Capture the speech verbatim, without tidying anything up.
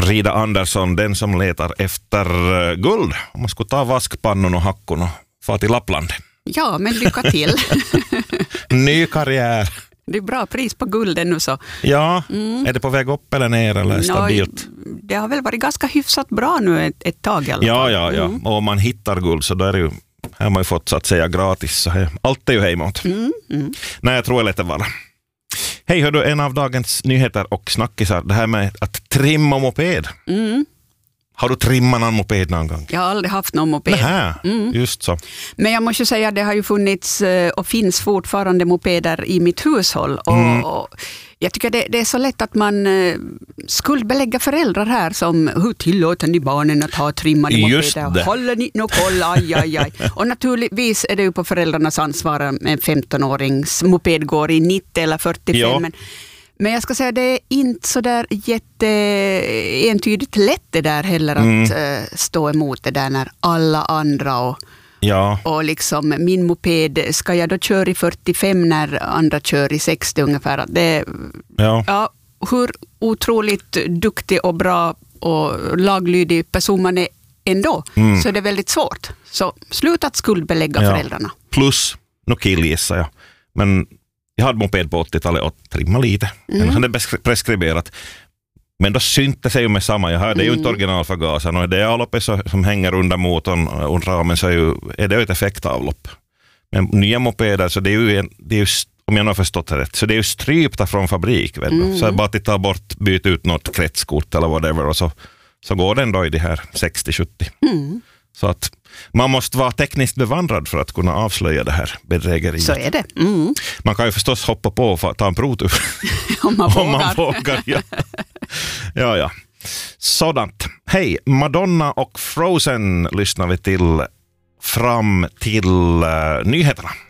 Frida Andersson, den som letar efter guld. Om man skulle ta vaskpannon och hackon och få till Lappland. Ja, men lycka till. Ny karriär. Det är bra pris på gulden nu så. Ja, mm. Är det på väg upp eller ner eller stabilt? No, det har väl varit ganska hyfsat bra nu ett, ett tag i alla fall. Ja, ja, ja. Mm. Och om man hittar guld så då är det ju, här har man ju fått så att säga gratis. Så här, allt är ju hemåt. Mm. Mm. Nej, jag tror det är lätt att vara. Hej, hör du, en av dagens nyheter och snackisar, det här med att trimma moped. Mm. Har du trimmat någon moped någon gång? Jag har aldrig haft någon moped. Nähä, mm. just så. Men jag måste säga att det har ju funnits och finns fortfarande mopeder i mitt hushåll. Och, mm. och jag tycker det, det är så lätt att man skuldbelägger föräldrar här som hur tillåter ni barnen att ha trimmade mopeder? Håller ni nog koll? Aj, aj, aj. Och naturligtvis är det ju på föräldrarnas ansvar om en femton-årings moped går i nittio eller fyrtiofem. Ja. Men, Men jag ska säga, det är inte så där jätteentydigt lätt det där heller att mm. uh, stå emot det där när alla andra och, ja. och liksom min moped, ska jag då köra i fyrtiofem när andra kör i sextio ungefär? Det, ja. Ja, hur otroligt duktig och bra och laglydig person man är ändå, mm. så är det väldigt svårt. Så sluta att skuldbelägga ja. föräldrarna. Plus, nu killgissar jag, men jag hade moped på åttiotalet och trimma lite. Mm. Den är preskriberat. Men då synte sig ju med samma. Jag har, det är ju inte originalförgasaren. Och det är avloppet som hänger under motorn och ramen, så är, ju, är det ju ett effektavlopp. Men nya mopeder, så det är ju, en, det är ju, om jag har förstått det rätt, så det är ju strypta från fabrik. Mm. Så bara att ta bort, byta ut något kretskort eller whatever, och så, så går den då i det här sextio sjuttio. Mm. Så att man måste vara tekniskt bevandrad för att kunna avslöja det här bedrägeriet. Så är det. Mm. Man kan ju förstås hoppa på och ta en protur. Om man vågar. Om man vågar, ja. ja, ja. Sådant. Hej, Madonna och Frozen lyssnar vi till fram till uh, nyheterna.